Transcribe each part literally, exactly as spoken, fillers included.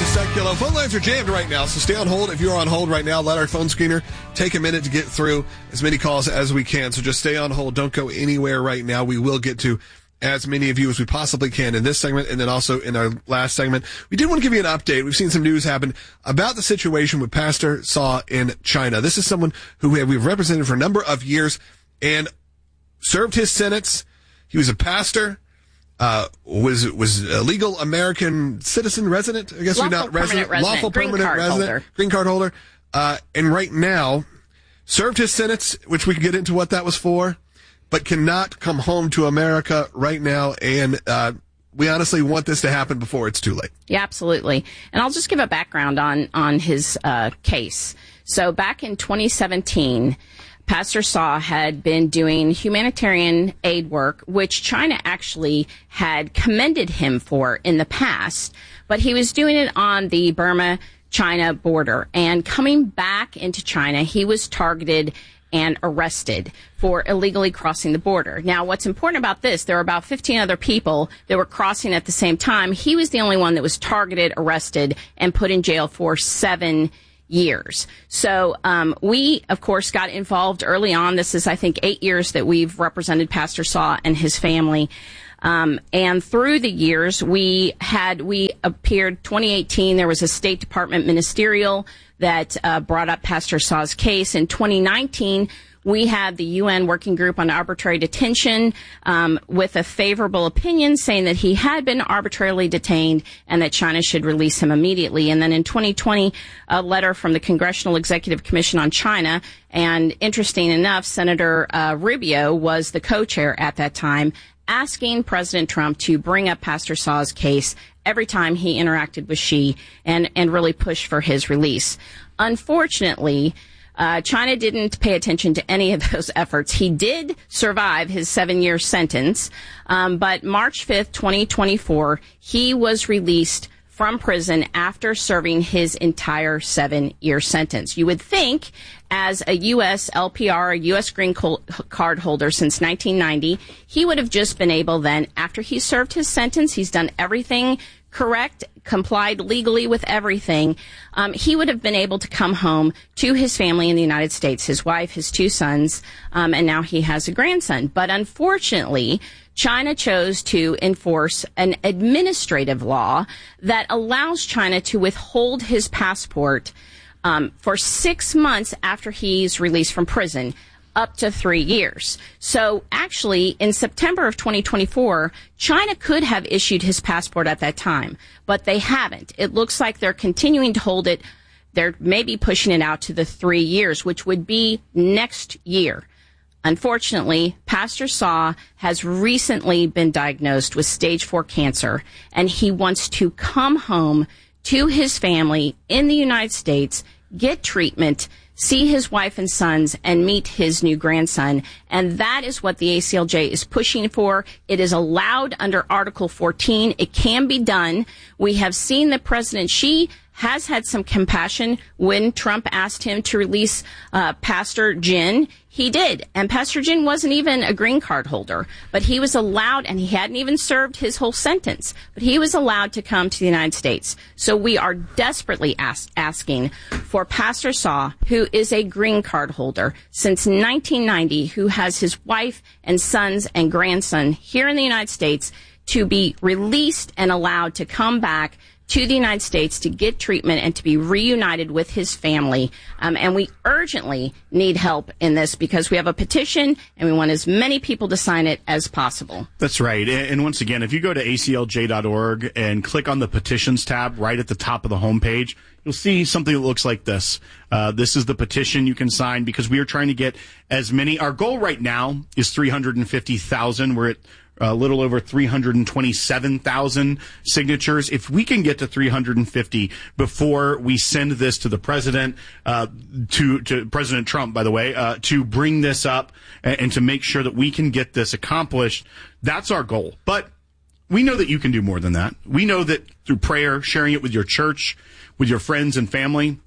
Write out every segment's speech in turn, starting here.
Seculo. Phone lines are jammed right now, so stay on hold. If you're on hold right now, let our phone screener take a minute to get through as many calls as we can. So just stay on hold. Don't go anywhere right now. We will get to as many of you as we possibly can in this segment and then also in our last segment. We did want to give you an update. We've seen some news happen about the situation with Pastor Saw in China. This is someone who we've represented for a number of years and served his sentence. He was a pastor. Uh, was was a legal American citizen resident? I guess lawful we're not resident, resident, lawful green permanent card resident, holder. green card holder. Uh, and right now, served his sentence, which we can get into what that was for, but cannot come home to America right now. And uh, we honestly want this to happen before it's too late. Yeah, absolutely. And I'll just give a background on on his uh, case. So back in twenty seventeen. Pastor Saw had been doing humanitarian aid work, which China actually had commended him for in the past, but he was doing it on the Burma-China border. And coming back into China, he was targeted and arrested for illegally crossing the border. Now, what's important about this, there were about fifteen other people that were crossing at the same time. He was the only one that was targeted, arrested, and put in jail for seven years. So um, we, of course, got involved early on. This is, I think, eight years that we've represented Pastor Saw and his family. Um, and through the years, we had, we appeared, twenty eighteen, there was a State Department ministerial that uh, brought up Pastor Saw's case. In twenty nineteen, we had the U N Working Group on Arbitrary Detention um, with a favorable opinion saying that he had been arbitrarily detained and that China should release him immediately. And then in twenty twenty, a letter from the Congressional Executive Commission on China, and interesting enough, Senator uh, Rubio was the co-chair at that time, asking President Trump to bring up Pastor Saw's case every time he interacted with Xi and, and really push for his release. Unfortunately, Uh, China didn't pay attention to any of those efforts. He did survive his seven-year sentence, um, but March fifth, twenty twenty-four, he was released from prison after serving his entire seven-year sentence. You would think, as a U S L P R, a U S green card holder since nineteen ninety, he would have just been able then, after he served his sentence, he's done everything correct, complied legally with everything, um, he would have been able to come home to his family in the United States, his wife, his two sons, um, and now he has a grandson. But unfortunately, China chose to enforce an administrative law that allows China to withhold his passport um, for six months after he's released from prison, up to three years. So actually, in September of twenty twenty-four, China could have issued his passport at that time, but they haven't. It looks like they're continuing to hold it. They're maybe pushing it out to the three years, which would be next year. Unfortunately, Pastor Saw has recently been diagnosed with stage four cancer, and he wants to come home to his family in the United States, get treatment, see his wife and sons, and meet his new grandson. And that is what the A C L J is pushing for. It is allowed under Article fourteen. It can be done. We have seen that President Xi has had some compassion when Trump asked him to release uh, Pastor Jin. He did. And Pastor Jin wasn't even a green card holder, but he was allowed, and he hadn't even served his whole sentence, but he was allowed to come to the United States. So we are desperately ask, asking for Pastor Saw, who is a green card holder since nineteen ninety, who has his wife and sons and grandson here in the United States, to be released and allowed to come back to the United States to get treatment and to be reunited with his family. Um, and we urgently need help in this because we have a petition and we want as many people to sign it as possible. That's right. And once again, if you go to A C L J dot org and click on the petitions tab right at the top of the homepage, you'll see something that looks like this. Uh, this is the petition you can sign because we are trying to get as many. Our goal right now is three hundred fifty thousand. We're at a little over three hundred twenty-seven thousand signatures. If we can get to three hundred fifty before we send this to the president, uh, to, to President Trump, by the way, uh, to bring this up and, and to make sure that we can get this accomplished, that's our goal. But we know that you can do more than that. We know that through prayer, sharing it with your church, with your friends and family,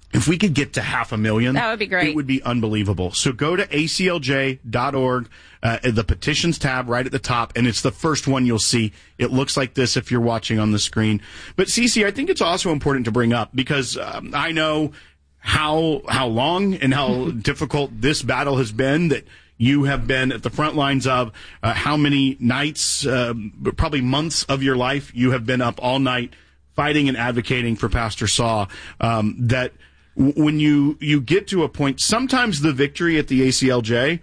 If we could get to half a million, that would be great. It would be unbelievable. So go to A C L J dot org, uh, the petitions tab right at the top, and it's the first one you'll see. It looks like this if you're watching on the screen. But Cece, I think it's also important to bring up because um, I know how how long and how difficult this battle has been that you have been at the front lines of, uh, how many nights, uh, probably months of your life you have been up all night fighting and advocating for Pastor Saw, um, that w- when you, you get to a point, sometimes the victory at the A C L J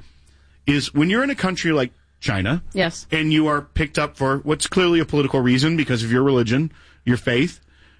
is when you're in a country like China. Yes. And you are picked up for what's clearly a political reason because of your religion, your faith.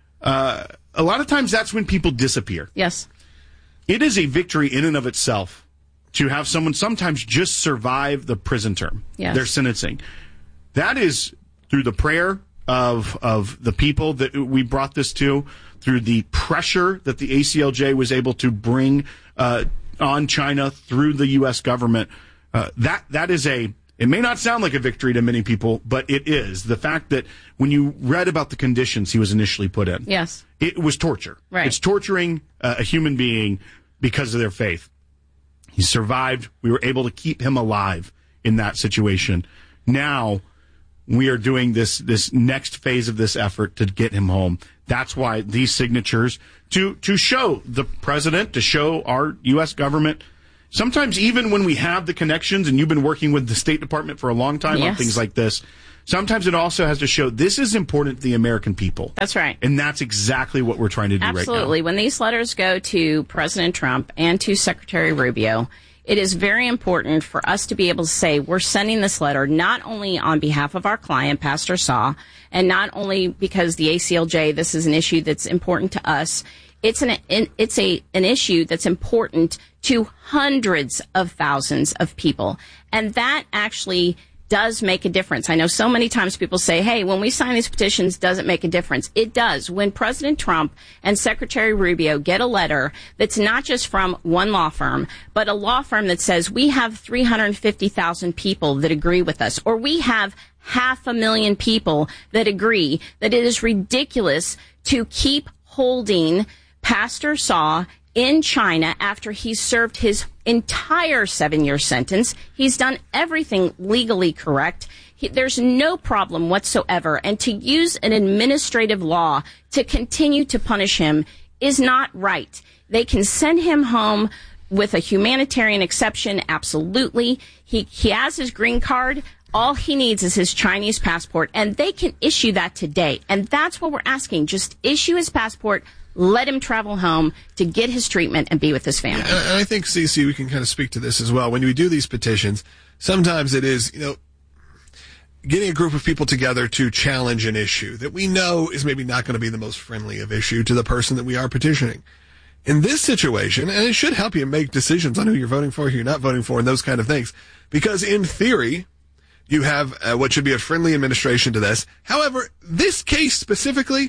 Uh, a lot of times that's when people disappear. Yes. It is a victory in and of itself to have someone sometimes just survive the prison term, yes. their sentencing. That is through the prayer of of the people that we brought this to, through the pressure that the A C L J was able to bring uh, on China through the U S government. Uh, that that is a, it may not sound like a victory to many people, but it is. The fact that when you read about the conditions he was initially put in, yes, it was torture. Right. It's torturing uh, a human being because of their faith. He survived. We were able to keep him alive in that situation. Now we are doing this this next phase of this effort to get him home. That's why these signatures, to to show the president, to show our U S government, sometimes even when we have the connections, and you've been working with the State Department for a long time yes. on things like this, sometimes it also has to show this is important to the American people. That's right. And that's exactly what we're trying to do Absolutely. right now. Absolutely. When these letters go to President Trump and to Secretary Rubio, it is very important for us to be able to say we're sending this letter not only on behalf of our client, Pastor Saw, and not only because the A C L J, this is an issue that's important to us. It's an it's a an issue that's important to hundreds of thousands of people. And that actually does make a difference. I know so many times people say, hey, when we sign these petitions, does it make a difference? It does. When President Trump and Secretary Rubio get a letter that's not just from one law firm, but a law firm that says we have three hundred fifty thousand people that agree with us, or we have half a million people that agree that it is ridiculous to keep holding Pastor Saw in China after he's served his entire seven-year sentence. He's done everything legally correct. He, there's no problem whatsoever. And to use an administrative law to continue to punish him is not right. They can send him home with a humanitarian exception, absolutely. He, he has his green card. All he needs is his Chinese passport, and they can issue that today. And that's what we're asking. Just issue his passport. Let him travel home to get his treatment and be with his family. And I think, Cece, we can kind of speak to this as well. When we do these petitions, sometimes it is, you know, getting a group of people together to challenge an issue that we know is maybe not going to be the most friendly of issue to the person that we are petitioning. In this situation, and it should help you make decisions on who you're voting for, who you're not voting for, and those kind of things, because in theory, you have uh, what should be a friendly administration to this. However, this case specifically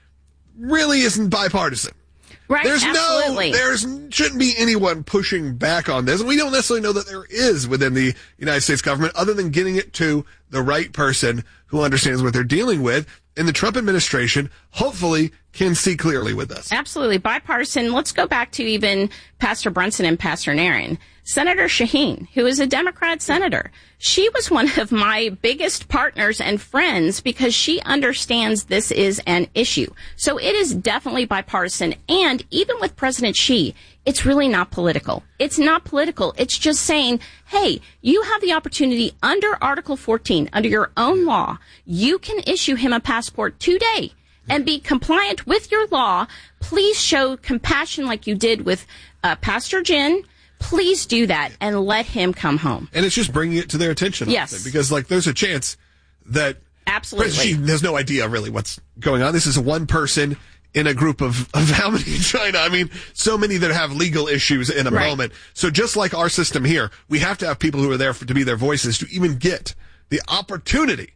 really isn't bipartisan. Right, there's absolutely. no, there's shouldn't be anyone pushing back on this, and we don't necessarily know that there is within the United States government, other than getting it to the right person who understands what they're dealing with. And the Trump administration, hopefully, can see clearly with this. Absolutely. Bipartisan. Let's go back to even Pastor Brunson and Pastor Nairn. Senator Shaheen, who is a Democrat senator, she was one of my biggest partners and friends because she understands this is an issue. So it is definitely bipartisan. And even with President Xi, it's really not political. It's not political. It's just saying, hey, you have the opportunity under Article fourteen, under your own law, you can issue him a passport today and be compliant with your law. Please show compassion like you did with uh, Pastor Jin. Please do that and let him come home. And it's just bringing it to their attention. Yes. Because, like, there's a chance that Absolutely. President Xi has no idea really what's going on. This is one person in a group of, of how many in China? I mean, so many that have legal issues in a right. moment. So just like our system here, we have to have people who are there for, to be their voices to even get the opportunity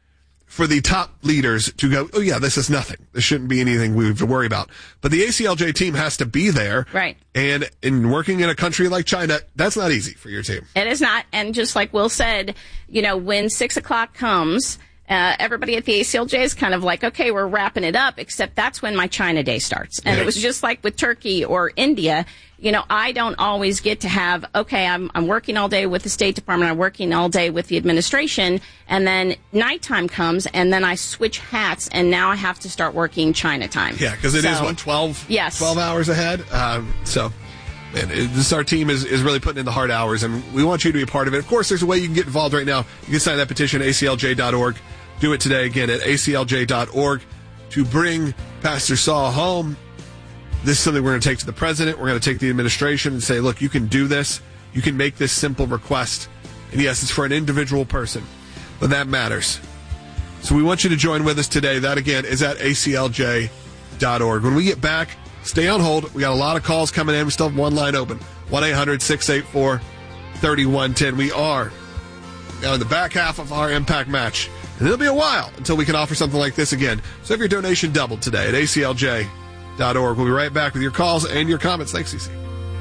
for the top leaders to go, oh, yeah, this is nothing. This shouldn't be anything we have to worry about. But the A C L J team has to be there. Right. And in working in a country like China, that's not easy for your team. It is not. And just like Will said, you know, when six o'clock comes uh, everybody at the A C L J is kind of like, okay, we're wrapping it up, except that's when my China Day starts. And yeah. It was just like with Turkey or India. You know, I don't always get to have, okay, I'm, I'm working all day with the State Department, I'm working all day with the administration, and then nighttime comes, and then I switch hats, and now I have to start working China time. Yeah, because it so, is, what, twelve, yes. twelve hours ahead? Um, so, man, it, this our team is, is really putting in the hard hours, and we want you to be a part of it. Of course, there's a way you can get involved right now. You can sign that petition at A C L J dot org. Do it today, again, at A C L J dot org to bring Pastor Saul home. This is something we're going to take to the president. We're going to take the administration and say, look, you can do this. You can make this simple request. And yes, it's for an individual person, but that matters. So we want you to join with us today. That, again, is at A C L J dot org. When we get back, stay on hold. We got a lot of calls coming in. We still have one line open, one eight hundred six eight four three one one zero. We are now in the back half of our Impact match. And it'll be a while until we can offer something like this again. So have your donation doubled today at A C L J dot org. We'll be right back with your calls and your comments. Thanks, C C.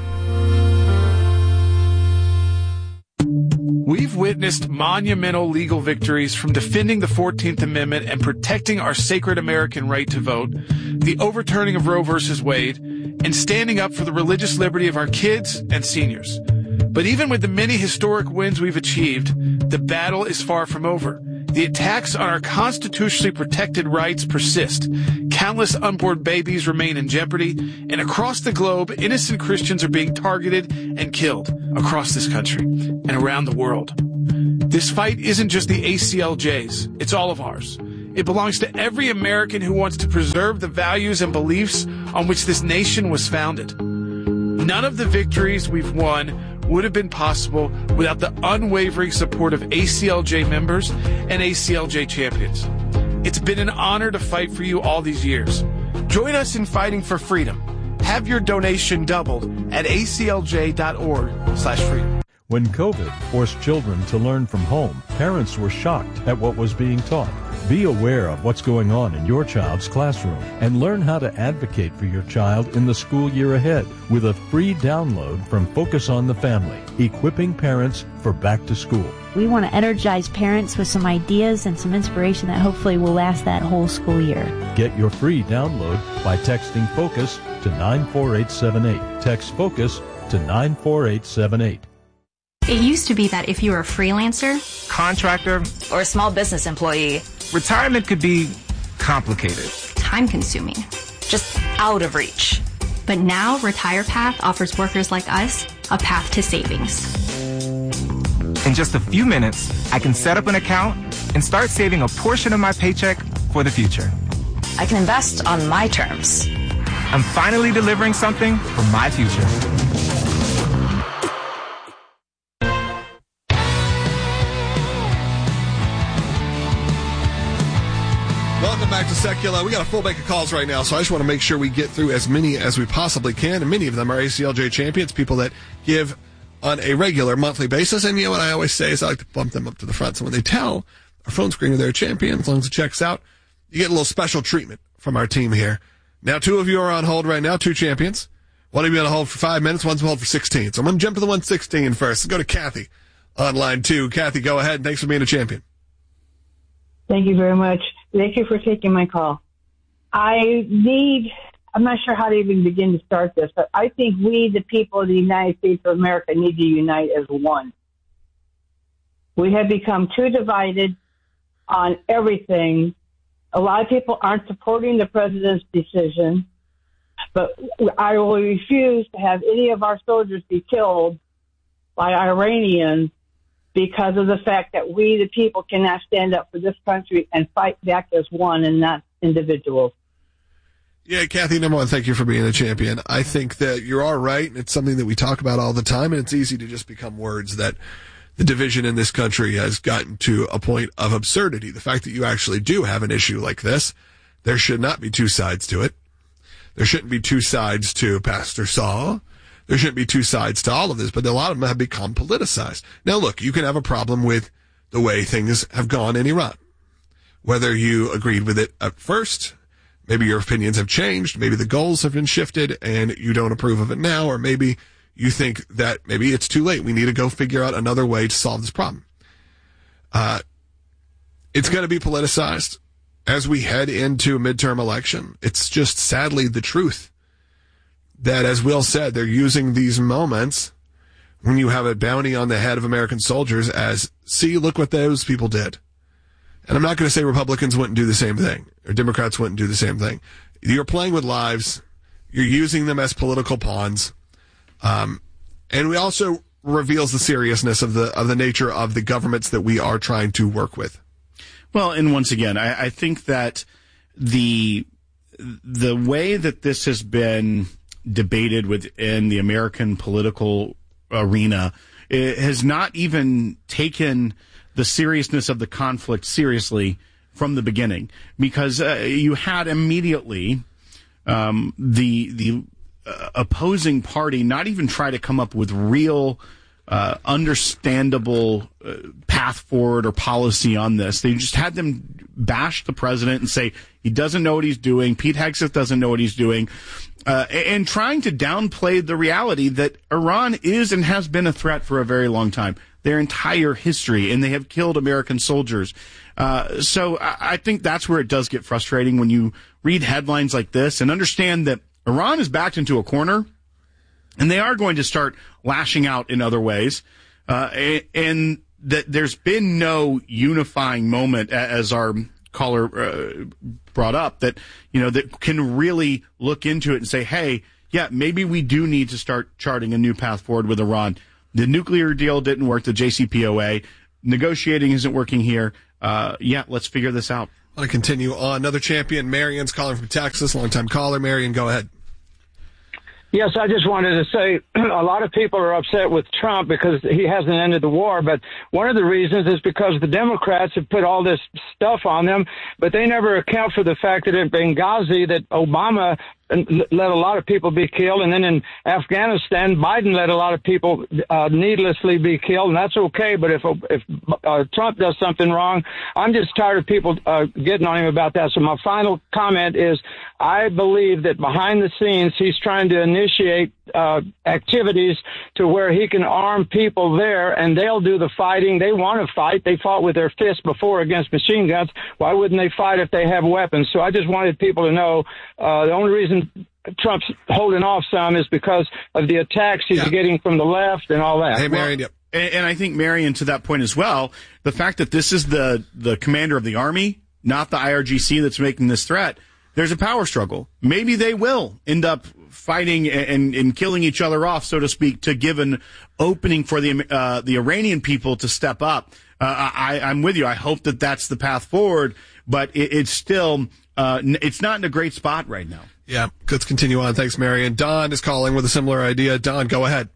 We've witnessed monumental legal victories from defending the fourteenth Amendment and protecting our sacred American right to vote, the overturning of Roe versus Wade, and standing up for the religious liberty of our kids and seniors. But even with the many historic wins we've achieved, the battle is far from over. The attacks on our constitutionally protected rights persist. Countless unborn babies remain in jeopardy, and across the globe, innocent Christians are being targeted and killed across this country and around the world. This fight isn't just the A C L J's, it's all of ours. It belongs to every American who wants to preserve the values and beliefs on which this nation was founded. None of the victories we've won would have been possible without the unwavering support of A C L J members and A C L J champions. It's been an honor to fight for you all these years. Join us in fighting for freedom. Have your donation doubled at A C L J dot org slash freedom. When COVID forced children to learn from home, parents were shocked at what was being taught. Be aware of what's going on in your child's classroom and learn how to advocate for your child in the school year ahead with a free download from Focus on the Family, equipping parents for back to school. We want to energize parents with some ideas and some inspiration that hopefully will last that whole school year. Get your free download by texting FOCUS to nine four eight seven eight. Text FOCUS to nine four eight seven eight. It used to be that if you were a freelancer, contractor, or a small business employee, retirement could be complicated, time-consuming, just out of reach. But now RetirePath offers workers like us a path to savings. In just a few minutes, I can set up an account and start saving a portion of my paycheck for the future. I can invest on my terms. I'm finally delivering something for my future. Welcome back to Secular. We got a full bank of calls right now, so I just want to make sure we get through as many as we possibly can, and many of them are A C L J champions, people that give on a regular monthly basis. And you know what I always say is I like to bump them up to the front, so when they tell our phone screener they're a champion, as long as it checks out, you get a little special treatment from our team here. Now, two of you are on hold right now, two champions. One of you on hold for five minutes, one's on hold for sixteen. So I'm going to jump to the one sixteen first. Let's go to Kathy on line two. Kathy, go ahead. Thanks for being a champion. Thank you very much. Thank you for taking my call. I need, I'm not sure how to even begin to start this, but I think we, the people of the United States of America, need to unite as one. We have become too divided on everything. A lot of people aren't supporting the president's decision, but I will refuse to have any of our soldiers be killed by Iranians because of the fact that we, the people, cannot stand up for this country and fight back as one and not individuals. Yeah, Kathy, number one, thank you for being a champion. I think that you are right. It's something that we talk about all the time, and it's easy to just become words that the division in this country has gotten to a point of absurdity. The fact that you actually do have an issue like this, there should not be two sides to it. There shouldn't be two sides to Pastor Saul. There shouldn't be two sides to all of this, but a lot of them have become politicized. Now, look, you can have a problem with the way things have gone in Iran. Whether you agreed with it at first, maybe your opinions have changed, maybe the goals have been shifted and you don't approve of it now, or maybe you think that maybe it's too late. We need to go figure out another way to solve this problem. Uh, it's going to be politicized as we head into a midterm election. It's just sadly the truth that, as Will said, they're using these moments when you have a bounty on the head of American soldiers as, see, look what those people did. And I'm not going to say Republicans wouldn't do the same thing or Democrats wouldn't do the same thing. You're playing with lives. You're using them as political pawns. Um, and we also reveals the seriousness of the of the nature of the governments that we are trying to work with. Well, and once again, I, I think that the the way that this has been debated within the American political arena, it has not even taken the seriousness of the conflict seriously from the beginning, because uh, you had immediately um, the the uh, opposing party not even try to come up with real uh, understandable uh, path forward or policy on this. They just had them bash the president and say he doesn't know what he's doing. Pete Hegseth doesn't know what he's doing. Uh, and trying to downplay the reality that Iran is and has been a threat for a very long time, their entire history, and they have killed American soldiers. Uh, so I, I think that's where it does get frustrating when you read headlines like this and understand that Iran is backed into a corner, and they are going to start lashing out in other ways, uh, and, and that there's been no unifying moment, as our caller uh, brought up, that, you know, that can really look into it and say, hey, yeah, maybe we do need to start charting a new path forward with Iran. The nuclear deal didn't work, the J C P O A. Negotiating isn't working here. Uh, yeah, let's figure this out. I want to continue on. Another champion, Marion's calling from Texas, longtime caller. Marion, go ahead. Yes, I just wanted to say a lot of people are upset with Trump because he hasn't ended the war. But one of the reasons is because the Democrats have put all this stuff on them, but they never account for the fact that in Benghazi that Obama let a lot of people be killed. And then in Afghanistan, Biden let a lot of people uh, needlessly be killed. And that's okay. But if if uh, Trump does something wrong, I'm just tired of people uh, getting on him about that. So my final comment is I believe that behind the scenes, he's trying to initiate uh, activities to where he can arm people there and they'll do the fighting. They want to fight. They fought with their fists before against machine guns. Why wouldn't they fight if they have weapons? So I just wanted people to know uh, the only reason Trump's holding off some is because of the attacks he's yeah. getting from the left and all that. Hey, Marion, well, and, and I think, Marion, to that point as well, the fact that this is the, the commander of the Army, not the I R G C that's making this threat, there's a power struggle. Maybe they will end up fighting and, and killing each other off, so to speak, to give an opening for the uh, the Iranian people to step up. Uh, I, I'm with you. I hope that that's the path forward, but it, it's still uh, it's not in a great spot right now. Yeah, let's continue on. Thanks, Marion. Don is calling with a similar idea. Don, go ahead.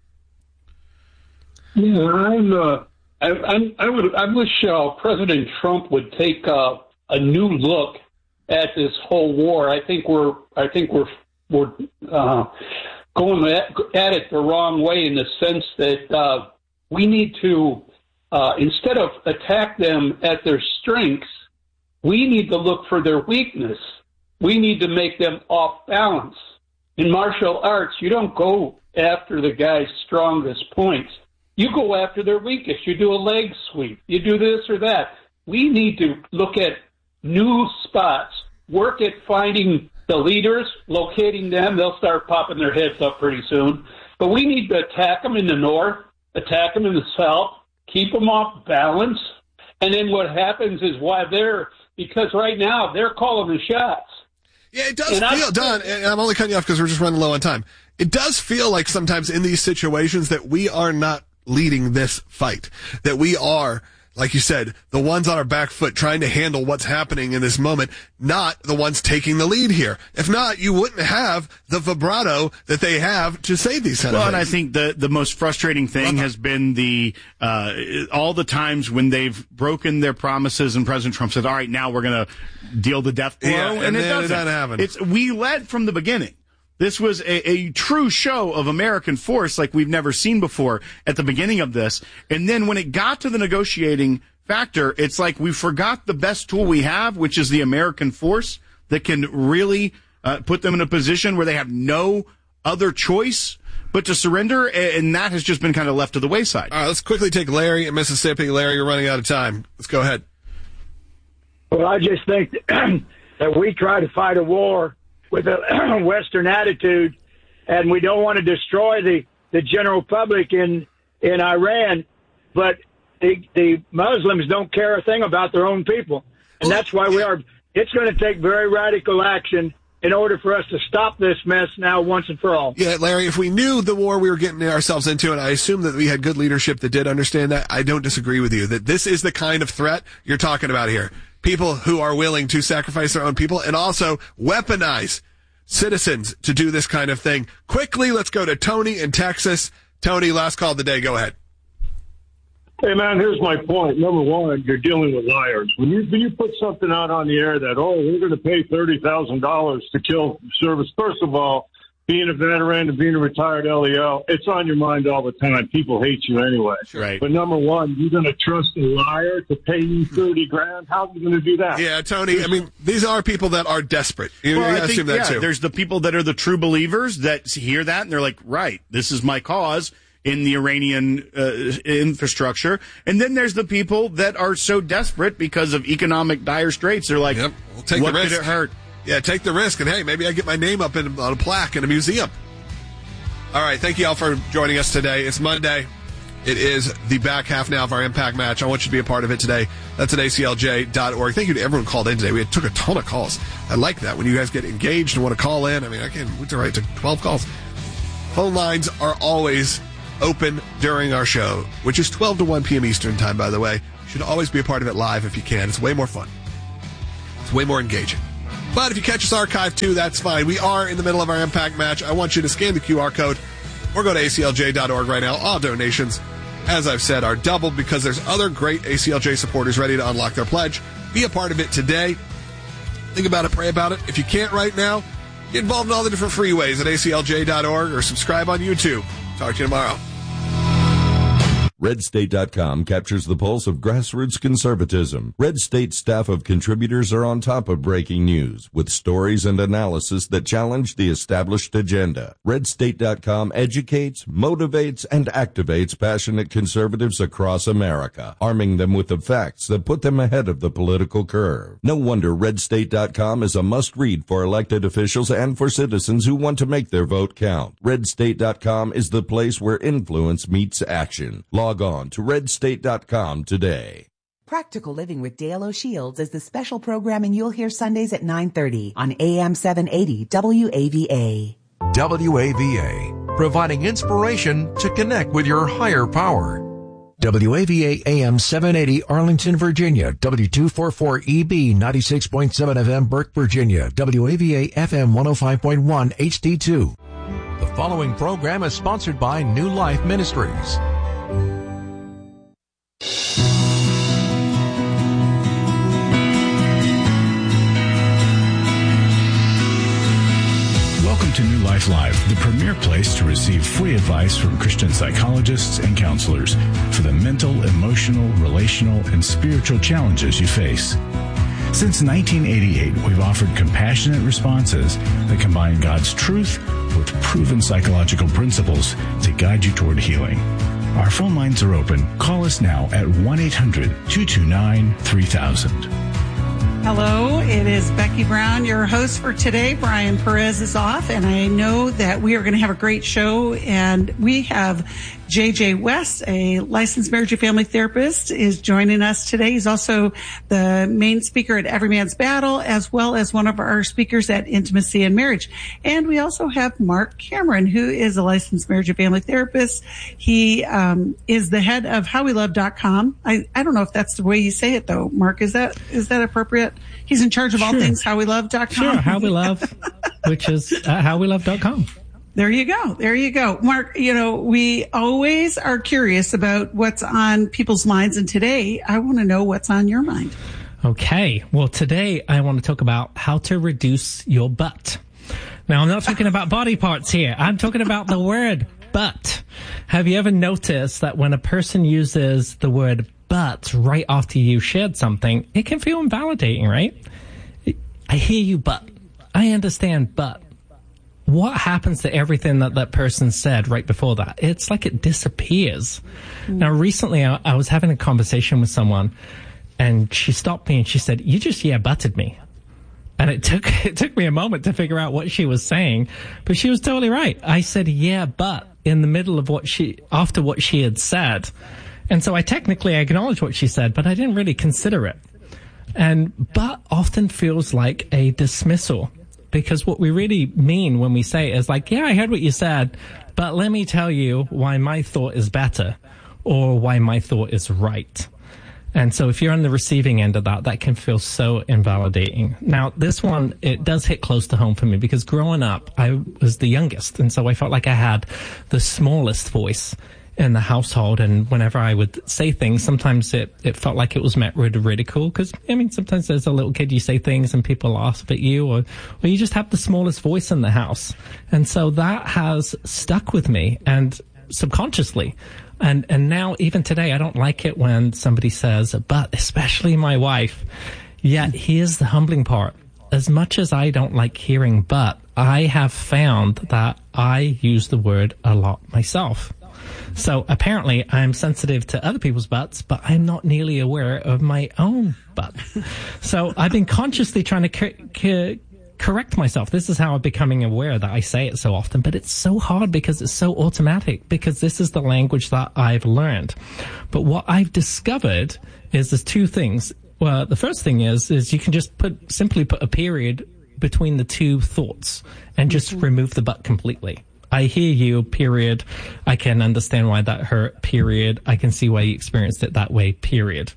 Yeah, I'm. Uh, I, I'm, I would. I wish uh, President Trump would take uh, a new look at this whole war. I think we're. I think we're. We're uh, going at, at it the wrong way in the sense that uh, we need to, uh, instead of attack them at their strengths, we need to look for their weakness. We need to make them off balance. In martial arts, you don't go after the guy's strongest points. You go after their weakest. You do a leg sweep. You do this or that. We need to look at new spots, work at finding the leaders, locating them. They'll start popping their heads up pretty soon. But we need to attack them in the north, attack them in the south, keep them off balance. And then what happens is why they're, because right now they're calling the shots. Yeah, it does and feel, Don, and I'm only cutting you off because we're just running low on time. It does feel like sometimes in these situations that we are not leading this fight, that we are, like you said, the ones on our back foot trying to handle what's happening in this moment, not the ones taking the lead here. If not, you wouldn't have the vibrato that they have to say these kind well, of things. Well, and I think the, the most frustrating thing has been the uh, all the times when they've broken their promises and President Trump said, all right, now we're going to deal the death blow. Yeah, and, and it then doesn't. It doesn't happen. It's, we led from the beginning. This was a, a true show of American force like we've never seen before at the beginning of this. And then when it got to the negotiating factor, it's like we forgot the best tool we have, which is the American force that can really uh, put them in a position where they have no other choice but to surrender, and that has just been kind of left to the wayside. All right, let's quickly take Larry in Mississippi. Larry, you're running out of time. Let's go ahead. Well, I just think that, that we try to fight a war with a Western attitude, and we don't want to destroy the, the general public in in Iran, but the, the Muslims don't care a thing about their own people. And that's why we are. It's going to take very radical action in order for us to stop this mess now once and for all. Yeah, Larry, if we knew the war we were getting ourselves into, and I assume that we had good leadership that did understand that, I don't disagree with you, that this is the kind of threat you're talking about here. People who are willing to sacrifice their own people and also weaponize citizens to do this kind of thing. Quickly, let's go to Tony in Texas. Tony, last call of the day. Go ahead. Hey, man, here's my point. Number one, you're dealing with liars. When you when you put something out on the air that, oh, we're going to pay thirty thousand dollars to kill service, first of all, being a veteran and being a retired L E L, it's on your mind all the time. People hate you anyway. Right. But number one, you're going to trust a liar to pay you thirty grand? How are you going to do that? Yeah, Tony, I mean, these are people that are desperate. You, well, you I gotta think, assume that yeah, too. There's the people that are the true believers that hear that and they're like, right, this is my cause in the Iranian uh, infrastructure. And then there's the people that are so desperate because of economic dire straits. They're like, yep. we'll take what the risk. could it hurt? Yeah, take the risk. And hey, maybe I get my name up in, on a plaque in a museum. All right, thank you all for joining us today. It's Monday. It is the back half now of our Impact Match. I want you to be a part of it today. That's at A C L J dot org. Thank you to everyone who called in today. We took a ton of calls. I like that when you guys get engaged and want to call in. I mean, I can, it's all right, took twelve calls. Phone lines are always open during our show, which is twelve to one p.m. Eastern time, by the way. You should always be a part of it live if you can. It's way more fun. It's way more engaging. But if you catch us archived too, that's fine. We are in the middle of our Impact Match. I want you to scan the Q R code or go to A C L J dot org right now. All donations, as I've said, are doubled because there's other great A C L J supporters ready to unlock their pledge. Be a part of it today. Think about it, pray about it. If you can't right now, get involved in all the different free ways at A C L J dot org or subscribe on YouTube. Talk to you tomorrow. Red State dot com captures the pulse of grassroots conservatism. Red State staff of contributors are on top of breaking news with stories and analysis that challenge the established agenda. Red State dot com educates, motivates, and activates passionate conservatives across America, arming them with the facts that put them ahead of the political curve. No wonder Red State dot com is a must-read for elected officials and for citizens who want to make their vote count. Red State dot com is the place where influence meets action. Log on to Red State dot com today. Practical Living with Dale O'Shields is the special programming you'll hear Sundays at nine thirty on A M seven eighty W A V A. W A V A, providing inspiration to connect with your higher power. W A V A A M seven eighty Arlington, Virginia. W two forty-four E B ninety-six point seven F M Burke, Virginia. W A V A F M one oh five point one H D two. The following program is sponsored by New Life Ministries. Welcome to New Life Live, the premier place to receive free advice from Christian psychologists and counselors for the mental, emotional, relational, and spiritual challenges you face. Since nineteen eighty-eight, we've offered compassionate responses that combine God's truth with proven psychological principles to guide you toward healing. Our phone lines are open. Call us now at one eight hundred two two nine three thousand. Hello, it is Becky Brown, your host for today. Brian Perez is off, and I know that we are going to have a great show, and we have J J West, a licensed marriage and family therapist, is joining us today. He's also the main speaker at Every Man's Battle, as well as one of our speakers at Intimacy and Marriage. And we also have Mark Cameron, who is a licensed marriage and family therapist. He um, is the head of how we love dot com. I, I don't know if that's the way you say it, though. Mark, is that is that appropriate? He's in charge of all Sure. things how we love dot com. Sure, How We Love, which is uh, how we love dot com. There you go. There you go. Mark, you know, we always are curious about what's on people's minds. And today, I want to know what's on your mind. Okay. Well, today I want to talk about how to reduce your butt. Now, I'm not talking about body parts here. I'm talking about the word butt. Have you ever noticed that when a person uses the word butt right after you shared something, it can feel invalidating, right? I hear you, but I understand, but what happens to everything that that person said right before that? It's like it disappears. Mm. Now, recently I, I was having a conversation with someone, And she stopped me and she said, "You just yeah butted me." And it took it took me a moment to figure out what she was saying, but she was totally right. I said "yeah, but" in the middle of what she after what she had said, and so I technically acknowledged what she said, but I didn't really consider it. And "but" often feels like a dismissal, because what we really mean when we say it is like, "Yeah, I heard what you said, but let me tell you why my thought is better, or why my thought is right." And so if you're on the receiving end of that, that can feel so invalidating. Now, this one, it does hit close to home for me, because growing up, I was the youngest. And so I felt like I had the smallest voice in the household. And whenever I would say things, sometimes it, it felt like it was met with ridicule. Because, I mean, sometimes as a little kid, you say things and people laugh at you, or, or you just have the smallest voice in the house. And so that has stuck with me, and subconsciously. And and now, even today, I don't like it when somebody says, "but," especially my wife. Yet, here's the humbling part. As much as I don't like hearing "but," I have found that I use the word a lot myself. So apparently, I'm sensitive to other people's buts, but I'm not nearly aware of my own butt. So I've been consciously trying to c- c- correct myself. This is how I'm becoming aware that I say it so often, but it's so hard because it's so automatic, because this is the language that I've learned. But what I've discovered is there's two things. Well, the first thing is, is you can just put, simply put a period between the two thoughts and just mm-hmm. remove the but completely. I hear you, period. I can understand why that hurt, period. I can see why you experienced it that way, period.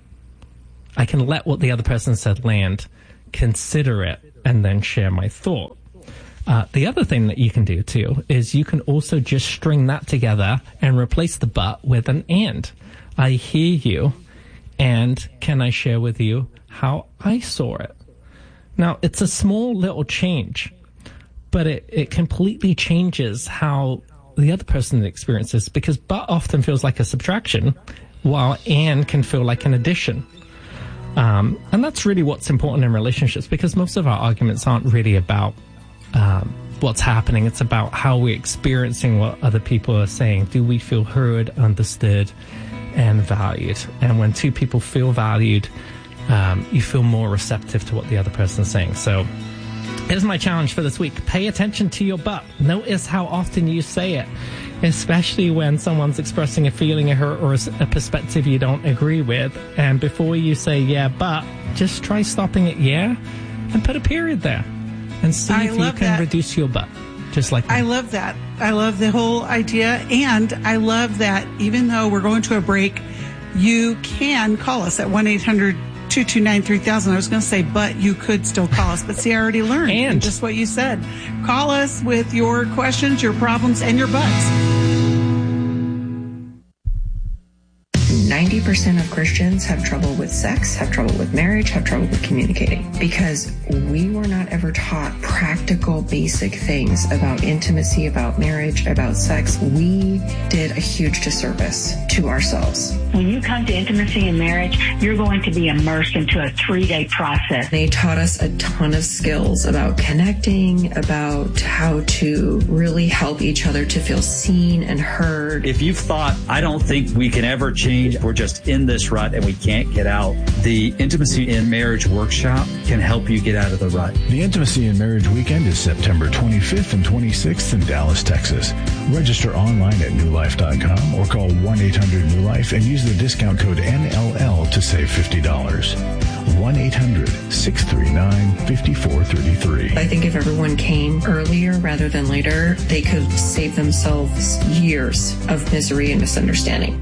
I can let what the other person said land, consider it, and then share my thought. Uh, the other thing that you can do too is you can also just string that together and replace the but with an and. I hear you, and can I share with you how I saw it? Now, it's a small little change, but it, it completely changes how the other person experiences, because but often feels like a subtraction, while and can feel like an addition. Um, and that's really what's important in relationships, because most of our arguments aren't really about um, what's happening. It's about how we're experiencing what other people are saying. Do we feel heard, understood, and valued? And when two people feel valued, um, you feel more receptive to what the other person is saying. So here's my challenge for this week. Pay attention to your but. Notice how often you say it, especially when someone's expressing a feeling, a hurt, or a perspective you don't agree with. And before you say "yeah, but," just try stopping at "yeah" and put a period there, and see I if you can that. reduce your but. Just like I me. love that. I love the whole idea. And I love that even though we're going to a break, you can call us at one eight hundred two two nine three thousand. I was going to say, but you could still call us. But see, I already learned and just what you said. Call us with your questions, your problems, and your buts. ninety percent of Christians have trouble with sex, have trouble with marriage, have trouble with communicating, because we were not ever taught practical, basic things about intimacy, about marriage, about sex. We did a huge disservice to ourselves. When you come to intimacy and marriage, you're going to be immersed into a three-day process. They taught us a ton of skills about connecting, about how to really help each other to feel seen and heard. If you've thought, I don't think we can ever change, we're just in this rut and we can't get out, the Intimacy in Marriage Workshop can help you get out of the rut. The Intimacy in Marriage Weekend is September twenty-fifth and twenty-sixth in Dallas, Texas. Register online at new life dot com or call one eight hundred new life and use the discount code N L L to save fifty dollars. one eight hundred six three nine five four three three. I think if everyone came earlier rather than later, they could save themselves years of misery and misunderstanding.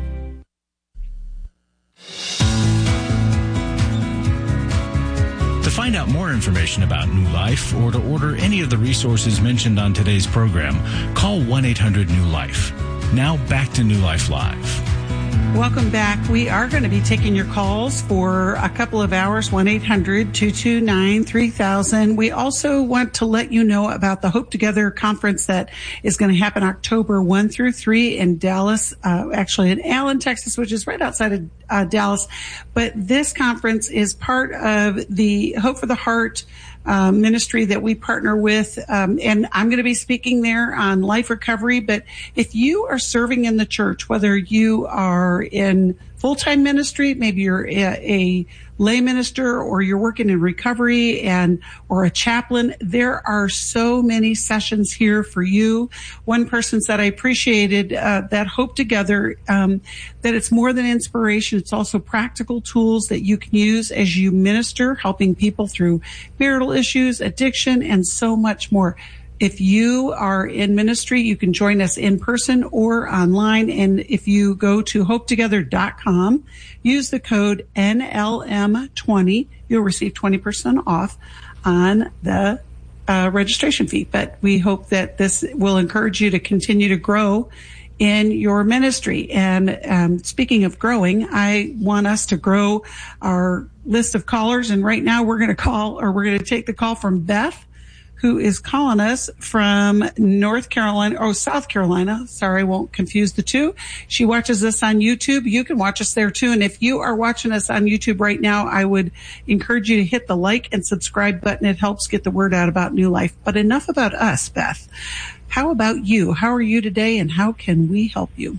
To find out more information about New Life or to order any of the resources mentioned on today's program, call one eight hundred new life. Now back to New Life Live. Welcome back. We are going to be taking your calls for a couple of hours, one eight hundred two two nine three thousand. We also want to let you know about the Hope Together conference that is going to happen October first through three in Dallas, uh, actually in Allen, Texas, which is right outside of uh, Dallas. But this conference is part of the Hope for the Heart uh, ministry that we partner with. Um, and I'm going to be speaking there on life recovery. But if you are serving in the church, whether you are in full-time ministry, maybe you're a, a lay minister, or you're working in recovery and or a chaplain, there are so many sessions here for you. One person said, I appreciated uh, that Hope Together, um, that it's more than inspiration. It's also practical tools that you can use as you minister, helping people through marital issues, addiction, and so much more. If you are in ministry, you can join us in person or online. And if you go to hope together dot com, use the code N L M twenty, you'll receive twenty percent off on the uh, registration fee. But we hope that this will encourage you to continue to grow in your ministry. And um, speaking of growing, I want us to grow our list of callers. And right now we're going to call, or we're going to take the call from Beth, who is calling us from North Carolina, or South Carolina. Sorry, I won't confuse the two. She watches us on YouTube. You can watch us there too. And if you are watching us on YouTube right now, I would encourage you to hit the like and subscribe button. It helps get the word out about New Life. But enough about us, Beth. How about you? How are you today, and how can we help you?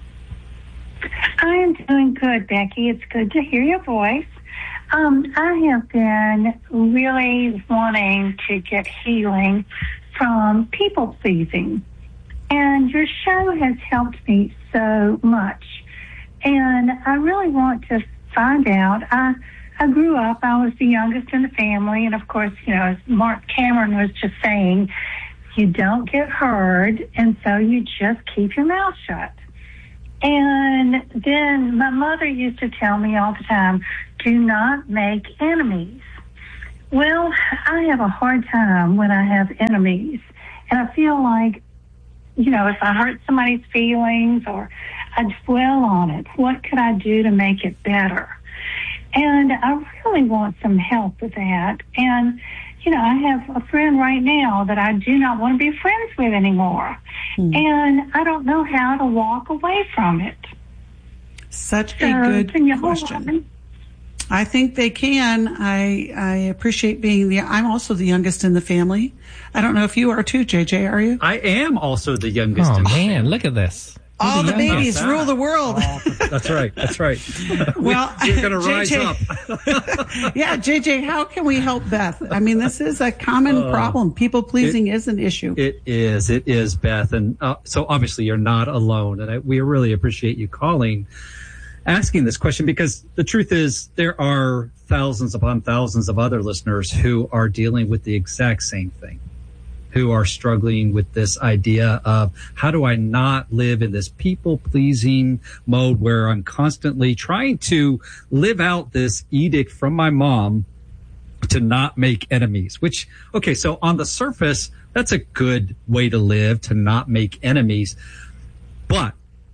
I am doing good, Becky. It's good to hear your voice. Um, I have been really wanting to get healing from people pleasing, and your show has helped me so much. And I really want to find out. I I grew up. I was the youngest in the family, and of course, you know, as Mark Cameron was just saying, you don't get heard, and so you just keep your mouth shut. And then my mother used to tell me all the time, do not make enemies. Well, I have a hard time when I have enemies. And I feel like, you know, if I hurt somebody's feelings or I dwell on it, what could I do to make it better? And I really want some help with that. And, you know, I have a friend right now that I do not want to be friends with anymore. Mm. And I don't know how to walk away from it. Such so, a good can you question. Hold on? I think they can. I I appreciate being the, I'm also the youngest in the family. I don't know if you are too, J J, are you? I am also the youngest oh, in the man, family. Look at this. All the, the babies rule the world. Oh, that's right. That's right. Well, we're going to rise J J, up. Yeah, J J, how can we help Beth? I mean, this is a common uh, problem. People pleasing is an issue. It is. It is, Beth. And uh, so obviously you're not alone. And I, we really appreciate you calling, asking this question, because the truth is there are thousands upon thousands of other listeners who are dealing with the exact same thing, who are struggling with this idea of how do I not live in this people-pleasing mode where I'm constantly trying to live out this edict from my mom to not make enemies, which, okay, so on the surface, that's a good way to live, to not make enemies. But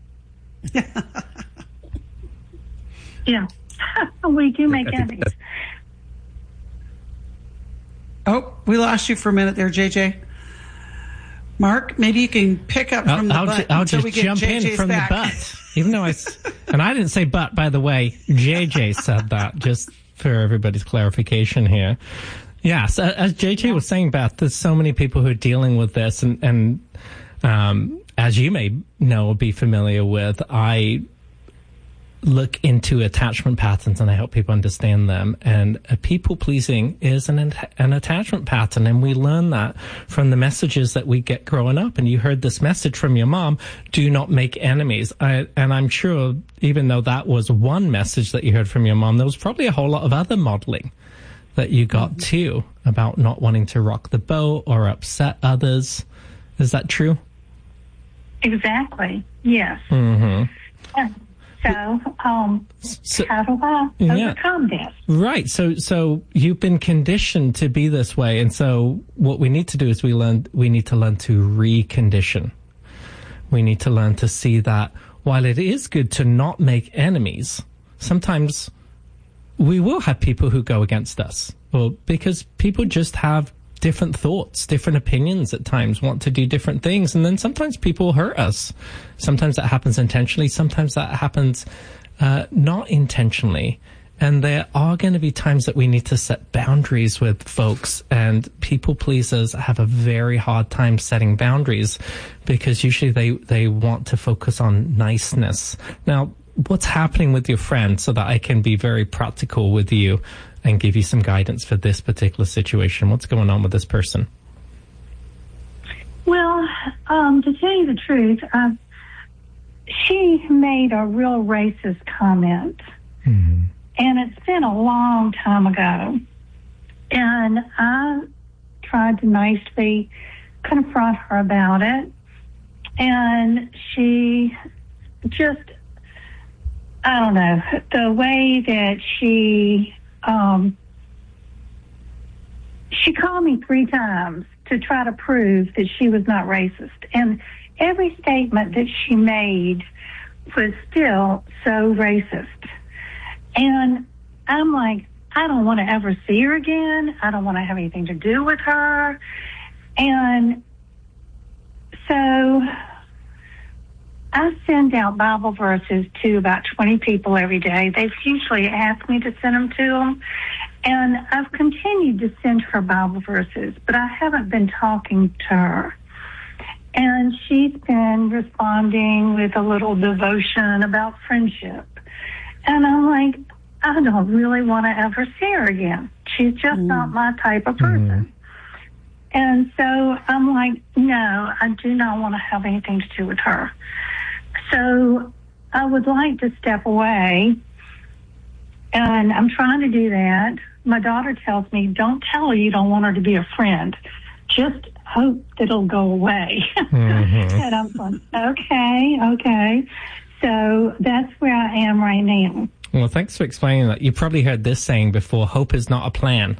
yeah, we do make enemies. Oh, we lost you for a minute there, J J. Mark, maybe you can pick up from I'll, the I'll butt ju- I'll until just we get jump J J's in from back. the butt, even though I, and I didn't say butt, by the way. J J said that, just for everybody's clarification here. Yeah, so as J J was saying, Beth, there's so many people who are dealing with this, and, and um, as you may know or be familiar with, I look into attachment patterns and I help people understand them. And a people pleasing is an an attachment pattern, and we learn that from the messages that we get growing up. And you heard this message from your mom: do not make enemies. I, and I'm sure, even though that was one message that you heard from your mom, there was probably a whole lot of other modeling that you got too, about not wanting to rock the boat or upset others. Is that true? Exactly. Yes. Mm-hmm. Yeah. So, um, so, how do I overcome yeah. this? Right. So, so you've been conditioned to be this way. And so what we need to do is we learn, we need to learn to recondition. We need to learn to see that while it is good to not make enemies, sometimes we will have people who go against us. Well, because people just have different thoughts, different opinions at times, want to do different things. And then sometimes people hurt us. Sometimes that happens intentionally. Sometimes that happens uh, not intentionally. And there are going to be times that we need to set boundaries with folks, and people pleasers have a very hard time setting boundaries because usually they, they want to focus on niceness. Now, what's happening with your friend so that I can be very practical with you and give you some guidance for this particular situation? What's going on with this person? Well, um, to tell you the truth, uh, she made a real racist comment. Mm-hmm. And it's been a long time ago. And I tried to nicely confront her about it. And she just, I don't know, the way that she, um, she called me three times to try to prove that she was not racist. And every statement that she made was still so racist. And I'm like, I don't want to ever see her again. I don't want to have anything to do with her. And so I send out Bible verses to about twenty people every day. They've usually asked me to send them to them. And I've continued to send her Bible verses, but I haven't been talking to her. And she's been responding with a little devotion about friendship. And I'm like, I don't really want to ever see her again. She's just mm. not my type of person. Mm. And so I'm like, no, I do not want to have anything to do with her. So I would like to step away. And I'm trying to do that. My daughter tells me, don't tell her you don't want her to be a friend. Just hope that it'll go away. Mm-hmm. And I'm like, okay, okay. So that's where I am right now. Well, thanks for explaining that. You probably heard this saying before, hope is not a plan.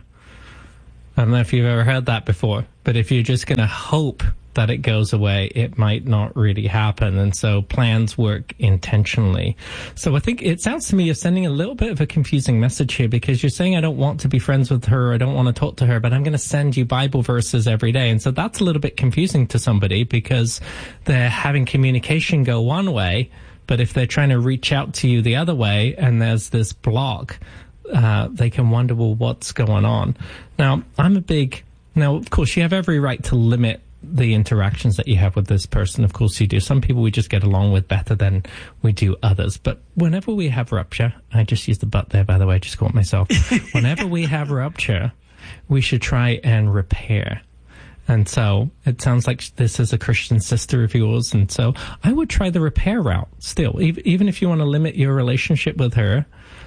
I don't know if you've ever heard that before, but if you're just going to hope that it goes away, it might not really happen. And so plans work intentionally. So I think it sounds to me you're sending a little bit of a confusing message here, because you're saying, I don't want to be friends with her, I don't want to talk to her, but I'm going to send you Bible verses every day. And so that's a little bit confusing to somebody, because they're having communication go one way, but if they're trying to reach out to you the other way and there's this block, uh, they can wonder, well, what's going on? Now, I'm a big, now, of course, you have every right to limit the interactions that you have with this person. Of course you do. Some people we just get along with better than we do others. But whenever we have rupture, I just used the but there, by the way, I just caught myself. Whenever we have rupture, we should try and repair. And so it sounds like this is a Christian sister of yours. And so I would try the repair route still. Even if you want to limit your relationship with her,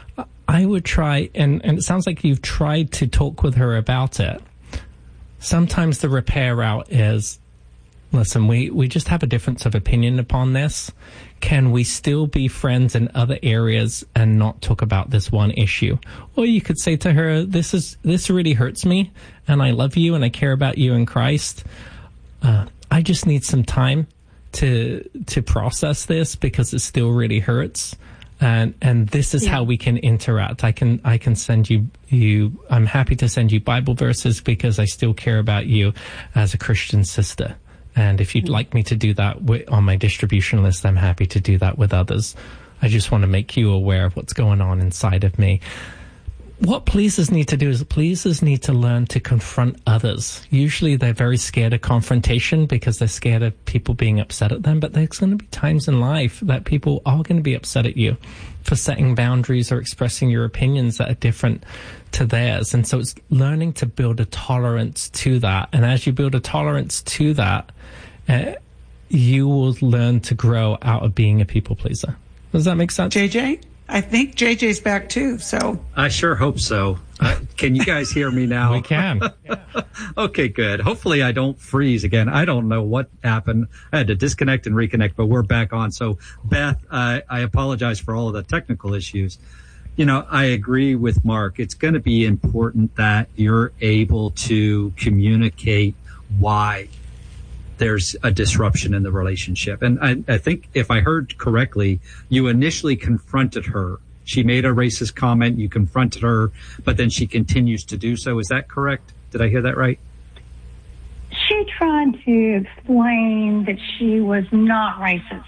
I would try, and, and it sounds like you've tried to talk with her about it. Sometimes the repair route is, listen, we, we just have a difference of opinion upon this. Can we still be friends in other areas and not talk about this one issue? Or you could say to her, this is this really hurts me, and I love you, and I care about you in Christ. Uh, I just need some time to to process this because it still really hurts. And and this is yeah. how we can interact. I can I can send you you. I'm happy to send you Bible verses because I still care about you as a Christian sister. And if you'd like me to do that on my distribution list, I'm happy to do that with others. I just want to make you aware of what's going on inside of me. What pleasers need to do is pleasers need to learn to confront others. Usually they're very scared of confrontation because they're scared of people being upset at them. But there's going to be times in life that people are going to be upset at you for setting boundaries or expressing your opinions that are different to theirs. And so it's learning to build a tolerance to that. And as you build a tolerance to that, uh, you will learn to grow out of being a people pleaser. Does that make sense? J J? I think J J's back too, so. I sure hope so. Uh, can you guys hear me now? We can. Okay, good. Hopefully I don't freeze again. I don't know what happened. I had to disconnect and reconnect, but we're back on. So, Beth, uh, I apologize for all of the technical issues. You know, I agree with Mark. It's going to be important that you're able to communicate why there's a disruption in the relationship. And I, I think if I heard correctly, you initially confronted her. She made a racist comment. You confronted her, but then she continues to do so. Is that correct? Did I hear that right? She tried to explain that she was not racist.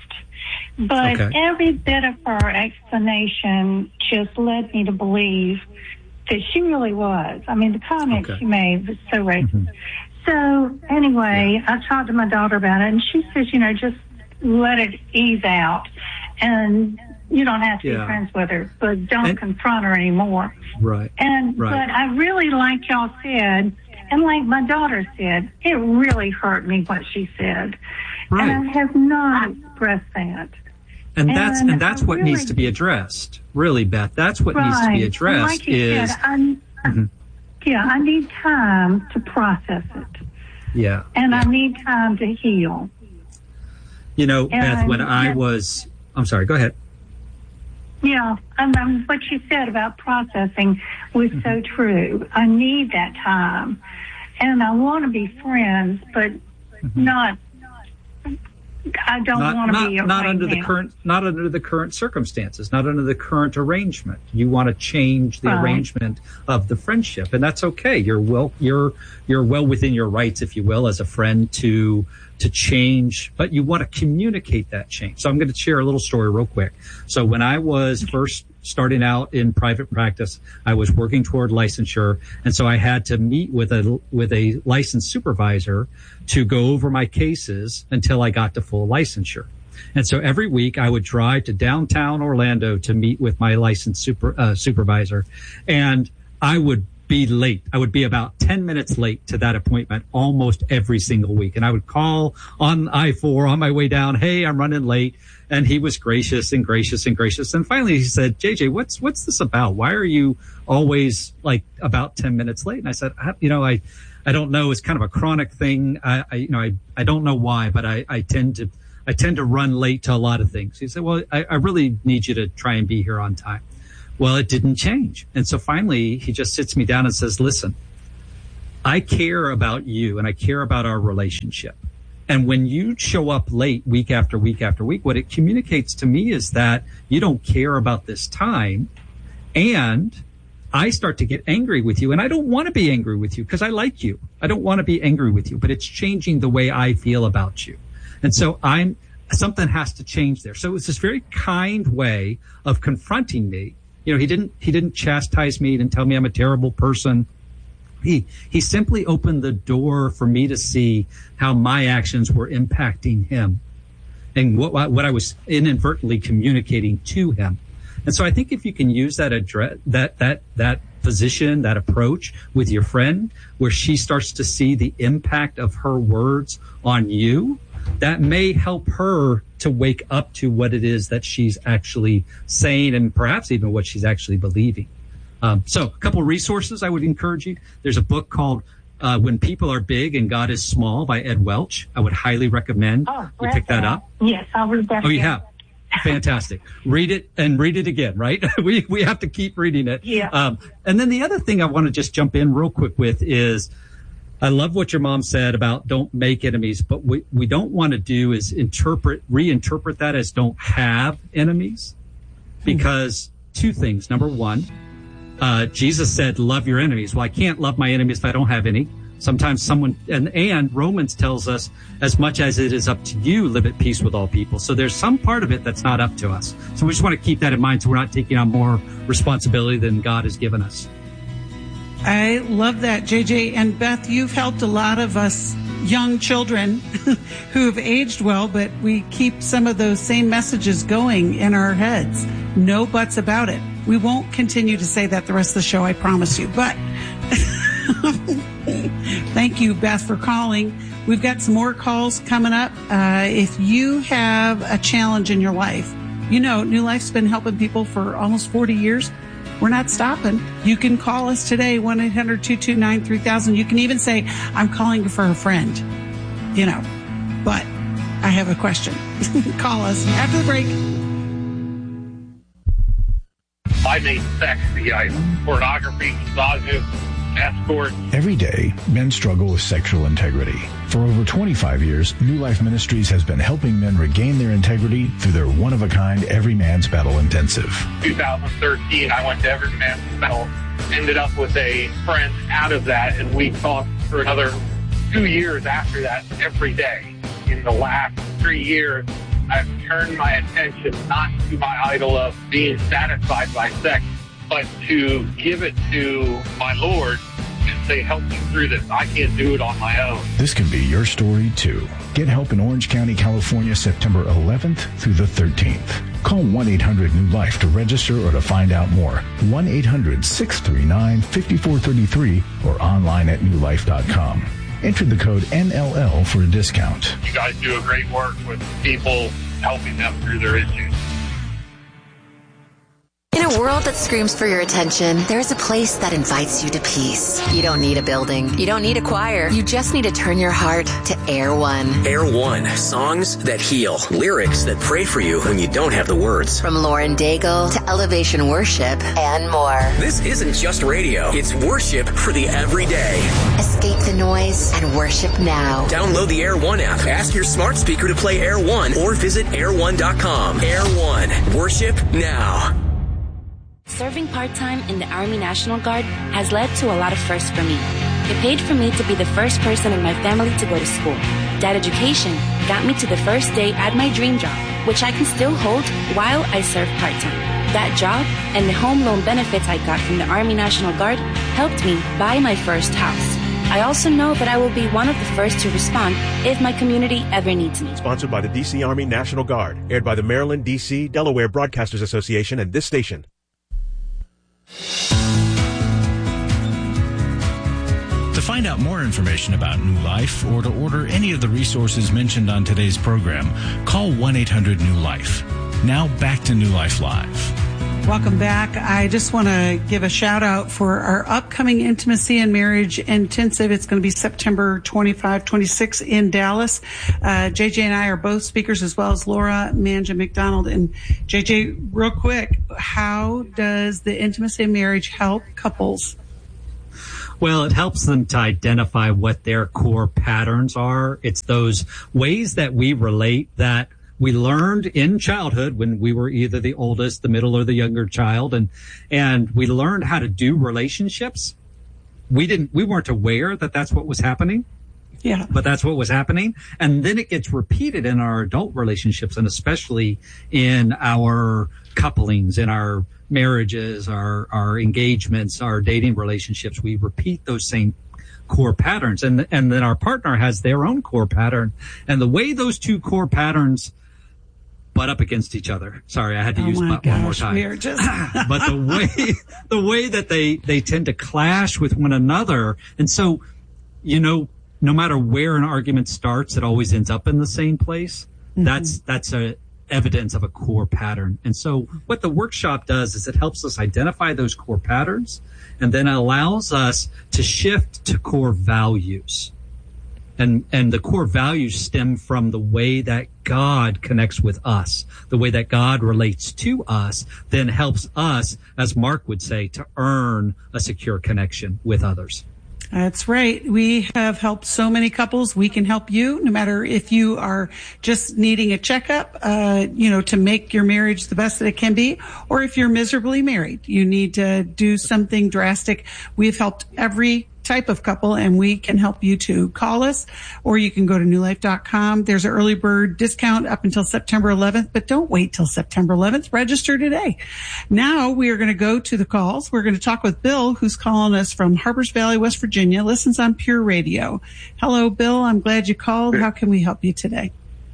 But Okay. every bit of her explanation just led me to believe that she really was. I mean, the comment Okay. she made was so racist. So anyway, I talked to my daughter about it, and she says, you know, just let it ease out, and you don't have to Yeah. be friends with her, but don't And- confront her anymore. Right. And Right. but I really, like y'all said, and like my daughter said, it really hurt me what she said, Right. and I have not expressed that. And that's And and that's I what needs really- to be addressed. Really, Beth. That's what needs to be Right. addressed Like you is said, I, Mhm. yeah, I need time to process it, yeah. and I need time to heal. You know, And Beth, when I- I was I'm sorry, go ahead. Yeah, and um, what you said about processing was Mm-hmm. so true. I need that time, and I want to be friends, but not. I don't not want to not, be not right under the now. current not under the current circumstances, not under the current arrangement. You want to change the Right. arrangement of the friendship, and that's okay. You're well you're you're well within your rights, if you will, as a friend to to change, but you want to communicate that change. So I'm going to share a little story real quick. So when I was first starting out in private practice, I was working toward licensure, and so I had to meet with a with a licensed supervisor to go over my cases until I got to full licensure. And so every week I would drive to downtown Orlando to meet with my licensed super uh, supervisor, and I would be late. I would be about ten minutes late to that appointment almost every single week. And I would call on I four on my way down, hey, I'm running late. And he was gracious and gracious and gracious. And finally he said, J J, what's, what's this about? Why are you always like about ten minutes late? And I said, I, you know, I, I don't know. It's kind of a chronic thing. I, I you know, I, I don't know why, but I, I tend to, I tend to run late to a lot of things. He said, well, I, I really need you to try and be here on time. Well, it didn't change. And so finally he just sits me down and says, listen, I care about you and I care about our relationship. And when you show up late week after week after week, what it communicates to me is that you don't care about this time. And I start to get angry with you. And I don't want to be angry with you because I like you. I don't want to be angry with you, but it's changing the way I feel about you. And so I'm, something has to change there. So it was this very kind way of confronting me. You know, he didn't, he didn't chastise me, he didn't tell me I'm a terrible person. He, he simply opened the door for me to see how my actions were impacting him and what, what I was inadvertently communicating to him. And so I think if you can use that address, that, that, that position, that approach with your friend, where she starts to see the impact of her words on you, that may help her to wake up to what it is that she's actually saying and perhaps even what she's actually believing. Um, so a couple of resources I would encourage you. There's a book called uh, When People Are Big and God is Small by Ed Welch. I would highly recommend Oh, you pick that up. Yes, I'll read that. Oh, you again. have? Fantastic. Read it and read it again, right? we we have to keep reading it. Yeah. Um, and then the other thing I want to just jump in real quick with is I love what your mom said about don't make enemies, but what we don't want to do is interpret, reinterpret that as don't have enemies. Because two things. Number one, uh, Jesus said, love your enemies. Well, I can't love my enemies if I don't have any. Sometimes someone, and, and Romans tells us, as much as it is up to you, live at peace with all people. So there's some part of it that's not up to us. So we just want to keep that in mind so we're not taking on more responsibility than God has given us. I love that, J J. And Beth, you've helped a lot of us young children who have aged well, but we keep some of those same messages going in our heads. No buts about it. We won't continue to say that the rest of the show, I promise you. But thank you, Beth, for calling. We've got some more calls coming up. Uh, if you have a challenge in your life, you know, New Life's been helping people for almost forty years. We're not stopping. You can call us today, one eight hundred two two nine three thousand. You can even say, I'm calling for a friend, you know, but I have a question. Call us after the break. I made sex the item. Pornography, massages, escorts. Every day, men struggle with sexual integrity. For over twenty-five years, New Life Ministries has been helping men regain their integrity through their one-of-a-kind Every Man's Battle Intensive. twenty thirteen, I went to Every Man's Battle, ended up with a friend out of that, and we talked for another two years after that every day. In the last three years, I've turned my attention not to my idol of being satisfied by sex, but to give it to my Lord and say, help me through this. I can't do it on my own. This can be your story, too. Get help in Orange County, California, September eleventh through the thirteenth. Call one eight hundred new life to register or to find out more. one eight hundred six three nine five four three three or online at new life dot com. Enter the code N L L for a discount. You guys do a great work with people, helping them through their issues. In a world that screams for your attention, there's a place that invites you to peace. You don't need a building. You don't need a choir. You just need to turn your heart to Air One. Air One. Songs that heal. Lyrics that pray for you when you don't have the words. From Lauren Daigle to Elevation Worship and more. This isn't just radio. It's worship for the everyday. Escape the noise and worship now. Download the Air One app. Ask your smart speaker to play Air One or visit air one dot com. Air One. Worship now. Serving part-time in the Army National Guard has led to a lot of firsts for me. It paid for me to be the first person in my family to go to school. That education got me to the first day at my dream job, which I can still hold while I serve part-time. That job and the home loan benefits I got from the Army National Guard helped me buy my first house. I also know that I will be one of the first to respond if my community ever needs me. Sponsored by the D C Army National Guard. Aired by the Maryland, D C, Delaware Broadcasters Association and this station. To find out more information about New Life or to order any of the resources mentioned on today's program, call one eight hundred new life. Now back to New Life Live. Welcome back. I just want to give a shout out for our upcoming Intimacy and Marriage Intensive. It's going to be September twenty-fifth, twenty-sixth in Dallas. Uh, J J and I are both speakers, as well as Laura Manja McDonald. And J J, real quick, how does the Intimacy and Marriage help couples? Well, it helps them to identify what their core patterns are. It's those ways that we relate that we learned in childhood when we were either the oldest, the middle, or the younger child, and and we learned how to do relationships. We didn't, we weren't aware that that's what was happening. Yeah. But that's what was happening. And then it gets repeated in our adult relationships, and especially in our couplings, in our marriages, our, our engagements, our dating relationships. We repeat those same core patterns, and and then our partner has their own core pattern. And the way those two core patterns butt up against each other. Sorry, I had to oh use my butt gosh, one more time. We are just but the way the way that they they tend to clash with one another, and so you know, no matter where an argument starts, it always ends up in the same place. Mm-hmm. That's that's a evidence of a core pattern. And so what the workshop does is it helps us identify those core patterns, and then it allows us to shift to core values. And, and the core values stem from the way that God connects with us, the way that God relates to us, then helps us, as Mark would say, to earn a secure connection with others. That's right. We have helped so many couples. We can help you, no matter if you are just needing a checkup, uh, you know, to make your marriage the best that it can be, or if you're miserably married, you need to do something drastic. We've helped every type of couple, and we can help you to call us, or you can go to new life dot com. There's an early bird discount up until September eleventh, but don't wait till September eleventh. Register today. Now we are going to go to the calls. We're going to talk with Bill, who's calling us from Harpers Valley, West Virginia, listens on Pure Radio. Hello, Bill. I'm glad you called. How can we help you today?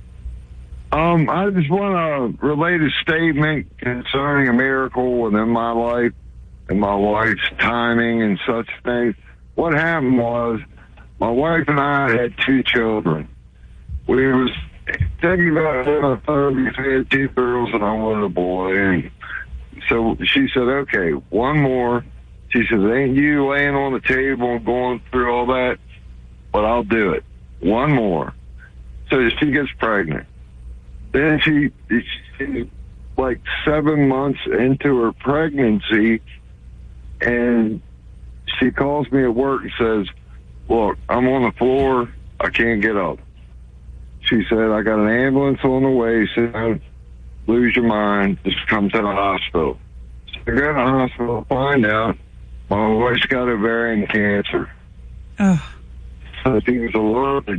Um, I just want to relate a statement concerning a miracle within my life and my wife's timing and such things. What happened was my wife and I had two children. We was thinking about having a third because we had two girls and I wanted a boy. And so she said, okay, one more. She says, ain't you laying on the table and going through all that? But I'll do it. One more. So she gets pregnant. Then she, she's like seven months into her pregnancy, and she calls me at work and says, look, I'm on the floor. I can't get up. She said, I got an ambulance on the way. So don't lose your mind. Just come to the hospital. So I go to the hospital to find out my wife's got ovarian cancer. Oh. So she was alerted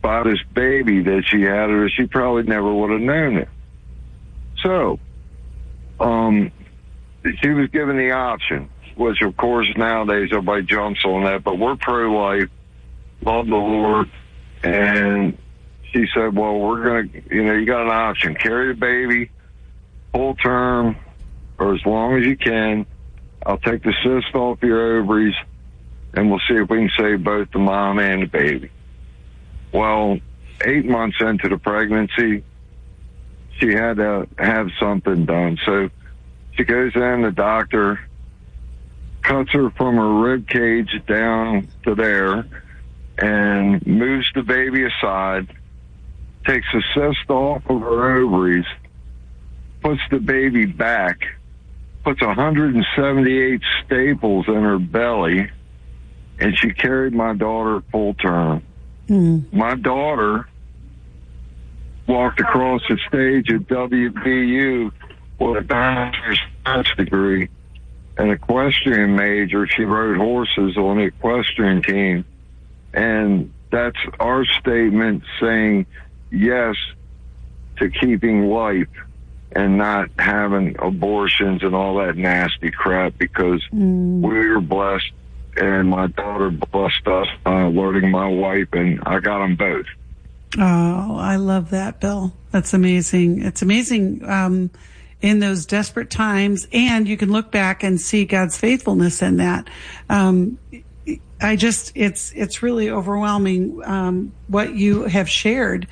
by this baby that she had, or she probably never would have known it. So, um, she was given the option, which of course nowadays everybody jumps on that, but we're pro-life, love the Lord, and she said, well, we're going to, you know, you got an option, carry the baby full term or as long as you can. I'll take the cyst off your ovaries, and we'll see if we can save both the mom and the baby. Well, eight months into the pregnancy, she had to have something done. So she goes in, the doctor cuts her from her rib cage down to there and moves the baby aside, takes the cyst off of her ovaries, puts the baby back, puts one hundred seventy-eight staples in her belly, and she carried my daughter full term. Mm. My daughter walked across the stage at W V U with a bachelor's science degree, an equestrian major. She rode horses on the equestrian team. And that's our statement saying yes to keeping life and not having abortions and all that nasty crap, because mm. we were blessed, and my daughter blessed us by alerting my wife, and I got them both. Oh, I love that, Bill. That's amazing. It's amazing um, in those desperate times, and you can look back and see God's faithfulness in that. Um, I just, it's it's really overwhelming um, what you have shared.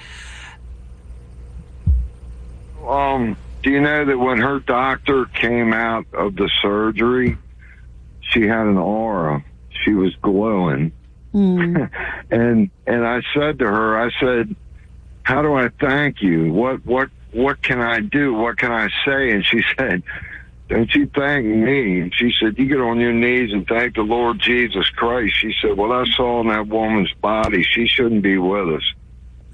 Um, do you know that when her doctor came out of the surgery, she had an aura. She was glowing. Mm. and and I said to her, I said, how do I thank you? What what what can I do? What can I say? And she said, don't you thank me. And she said, you get on your knees and thank the Lord Jesus Christ. She said, what I saw in that woman's body, she shouldn't be with us.